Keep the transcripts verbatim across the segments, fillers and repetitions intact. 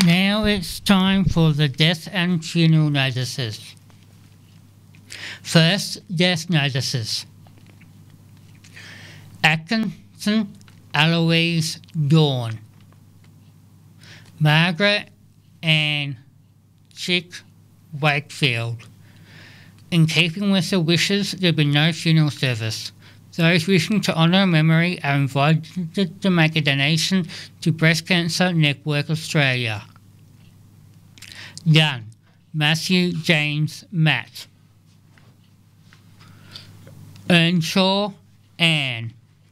Now it's time for the death and funeral notices. First, death notices. Atkinson Eloise Dawn. Margaret Ann Chick Wakefield. In keeping with the wishes, there will be no funeral service. Those wishing to honour her memory are invited to make a donation to Breast Cancer Network Australia. Done. Matthew James Matt. Earnshaw Anne.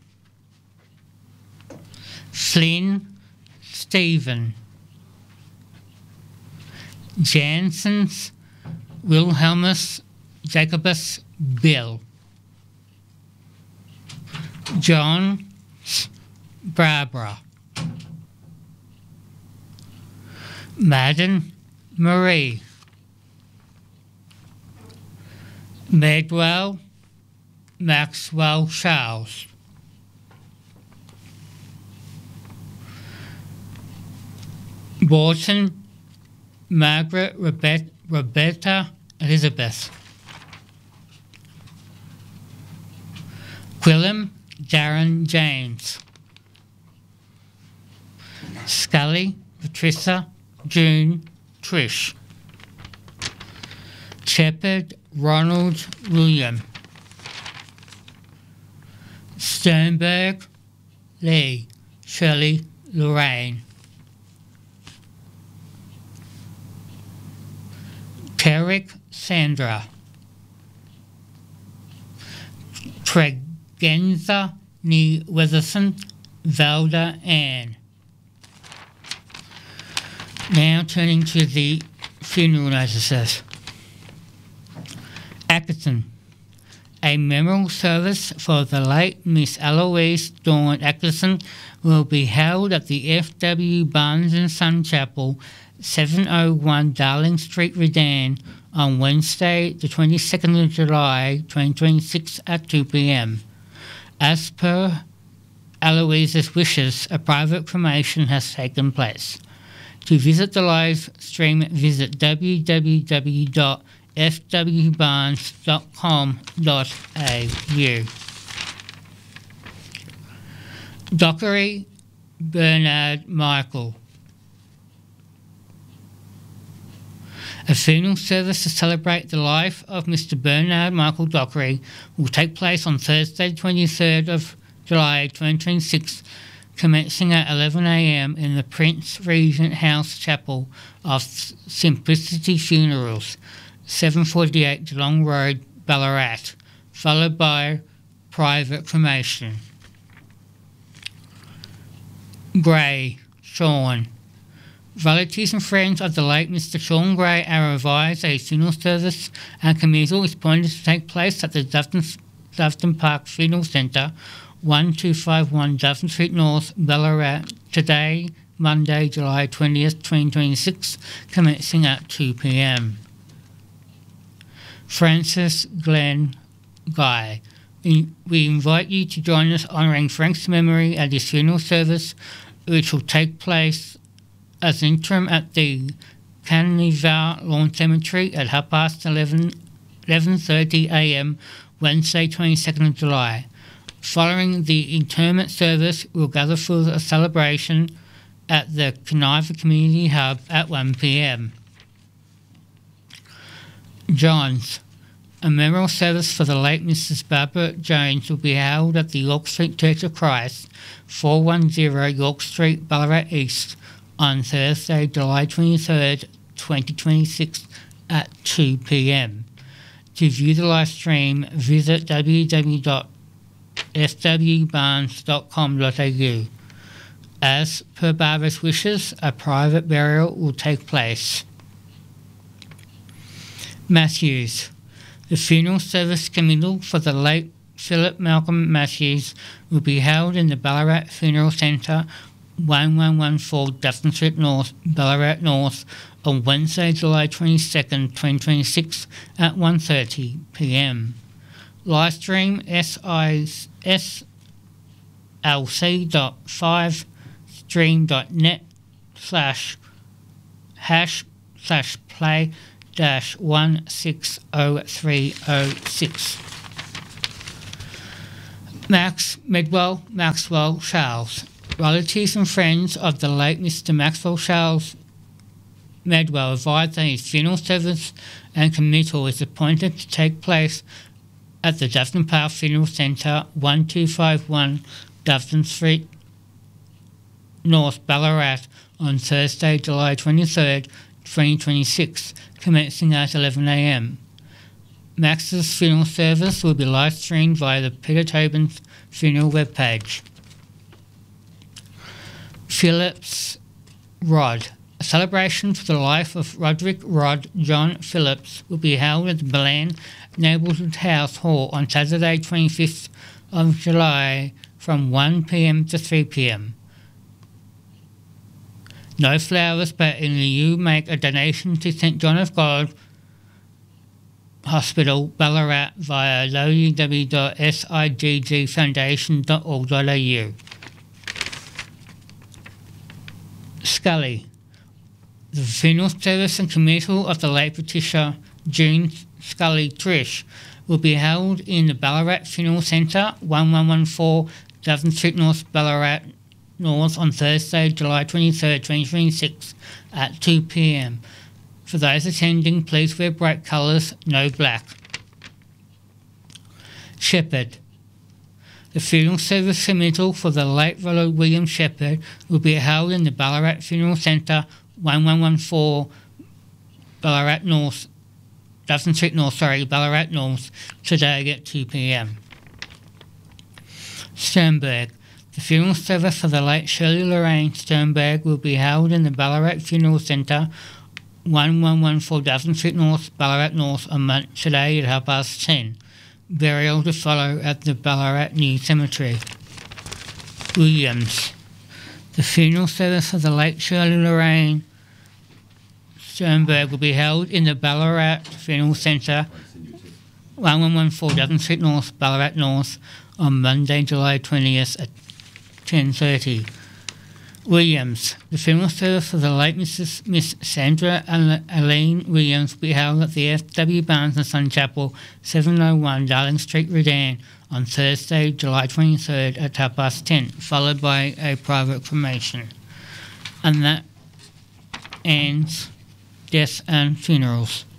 Flynn Stephen. Janssens Wilhelmus Jacobus Bill. John Barbara. Madden Marie. Medwell Maxwell Charles. Borton Margaret Rebecca, Rebecca Elizabeth. Quillam Darren James. Scully Patricia June Trish. Shepherd Ronald William. Sternberg Lee Shirley Lorraine. Terrick Sandra. Tregenza Ni Weatherson Valda Ann. Now turning to the funeral notices. Atkinson. A memorial service for the late Miss Eloise Dawn Atkinson will be held at the F W Barnes and Son Chapel, seven oh one Darling Street, Redan, on Wednesday, the twenty-second of July, twenty twenty-six at two p m As per Eloise's wishes, a private cremation has taken place. To visit the live stream, visit w w w dot f w barnes dot com dot a u. Dockery Bernard Michael. A funeral service to celebrate the life of Mister Bernard Michael Dockery will take place on Thursday, the twenty-third of July twenty twenty-six, commencing at eleven a m in the Prince Regent House Chapel of Simplicity Funerals, seven forty-eight Geelong Road, Ballarat, followed by private cremation. Gray, Sean. Relatives and friends of the late Mister Sean Gray are advised a funeral service and committal is appointed to take place at the Doveton, Doveton Park Funeral Centre, one two five one Doveton Street North, Ballarat, today, Monday, July twentieth, twenty twenty-six, commencing at two p m Francis Glenn Guy. We invite you to join us honouring Frank's memory at his funeral service, which will take place as interim at the Canivar Lawn Cemetery at half past eleven thirty a m Wednesday, twenty-second of July. Following the interment service, we'll gather for a celebration at the Canivar Community Hub at one p m Johns. A memorial service for the late Missus Barbara Jones will be held at the York Street Church of Christ, four one zero York Street, Ballarat East, on Thursday, July twenty-third, twenty twenty-six at two p m To view the live stream, visit w w w dot f w barnes dot com dot a u. As per Barbara's wishes, a private burial will take place. Matthews. The funeral service committal for the late Philip Malcolm Matthews will be held in the Ballarat Funeral Centre, one one one four Doveton Street North, Ballarat North, on Wednesday, July twenty-second, twenty twenty-six at one thirty p m Live stream S I S L C dot five stream dot net slash hash slash play dash one six oh three oh six. Max Medwell Maxwell Charles. Relatives and friends of the late Mister Maxwell Charles Medwell advised that his funeral service and committal is appointed to take place at the Doveton Park Funeral Centre, one two five one Doveton Street, North Ballarat, on Thursday, July twenty-third, twenty twenty-six, commencing at eleven a m. Max's funeral service will be live streamed via the Peter Tobin's funeral webpage. Phillips Rod. A celebration for the life of Roderick Rod John Phillips will be held at the Belen Neighbourhood House Hall on Saturday, twenty-fifth of July from one p m to three p m. No flowers, but in lieu make a donation to Saint John of God Hospital, Ballarat via w w w dot sigg foundation dot org dot a u. Scully. The funeral service and committal of the late Patricia June Scully Trish will be held in the Ballarat Funeral Centre, one one one four Doveton Street North, Ballarat North, on Thursday, July twenty-third, twenty twenty-six at two p m. For those attending, please wear bright colours, no black. Shepherd. The funeral service committal for the late Ronald William Shepherd will be held in the Ballarat Funeral Centre, one one one four Ballarat North, Doveton Street North, sorry, Ballarat North, today at two p m. Sternberg. The funeral service for the late Shirley Lorraine Sternberg will be held in the Ballarat Funeral Centre, one one one four Doveton Street North, Ballarat North, on Monday today at half past ten. Burial to follow at the Ballarat New Cemetery. Williams. The funeral service for the late Shirley Lorraine Sternberg will be held in the Ballarat Funeral Centre, one one one four Doveton Street North, Ballarat North, on Monday, July twentieth at ten thirty. Williams. The funeral service for the late Missus Miss Sandra Aline Williams will be held at the F W Barnes and Son Chapel, seven oh one Darling Street, Redan, on Thursday, July twenty-third at half past ten, followed by a private cremation. And that ends deaths and funerals.